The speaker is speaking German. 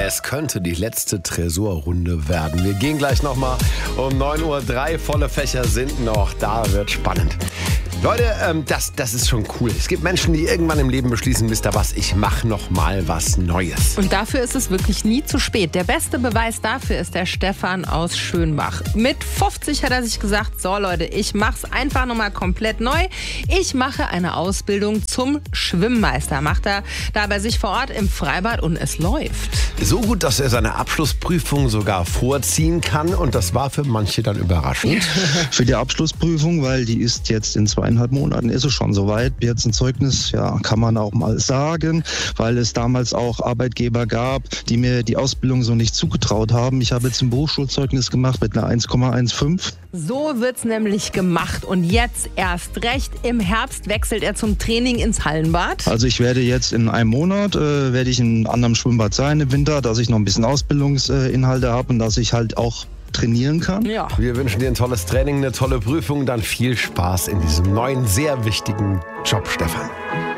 Es könnte die letzte Tresorrunde werden. Wir gehen gleich nochmal um 9:03 Uhr. Volle Fächer sind noch. Da wird spannend. Leute, das ist schon cool. Es gibt Menschen, die irgendwann im Leben beschließen, wisst ihr was, ich mache noch mal was Neues. Und dafür ist es wirklich nie zu spät. Der beste Beweis dafür ist der Stefan aus Schönbach. Mit 50 hat er sich gesagt, so Leute, ich mach's einfach nochmal komplett neu. Ich mache eine Ausbildung zum Schwimmmeister. Macht er da bei sich vor Ort im Freibad und es läuft. So gut, dass er seine Abschlussprüfung sogar vorziehen kann. Und das war für manche dann überraschend. Für die Abschlussprüfung, weil die ist jetzt in 2,5 Monaten ist es schon soweit. Jetzt ein Zeugnis, ja, kann man auch mal sagen, weil es damals auch Arbeitgeber gab, die mir die Ausbildung so nicht zugetraut haben. Ich habe jetzt ein Berufsschulzeugnis gemacht mit einer 1,15. So wird's nämlich gemacht. Und jetzt erst recht. Im Herbst wechselt er zum Training ins Hallenbad. Also ich werde jetzt in einem Monat, werde ich in einem anderen Schwimmbad sein im Winter, dass ich noch ein bisschen Ausbildungsinhalte habe und dass ich halt auch trainieren kann. Ja. Wir wünschen dir ein tolles Training, eine tolle Prüfung, dann viel Spaß in diesem neuen, sehr wichtigen Job, Stefan.